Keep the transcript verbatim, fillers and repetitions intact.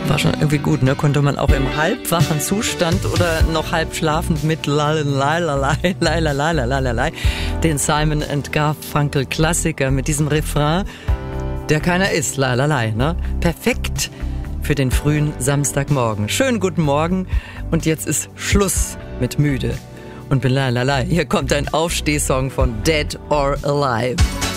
War schon irgendwie gut, ne? Konnte man auch im halbwachen Zustand oder noch halb schlafend mit Lalalalai, Lalalalai, den Simon and Garfunkel Klassiker mit diesem Refrain, der keiner ist, Lalalai, ne? Perfekt für den frühen Samstagmorgen. Schönen guten Morgen und jetzt ist Schluss mit müde und bin Lalalai. Hier kommt ein Aufstehsong von Dead or Alive.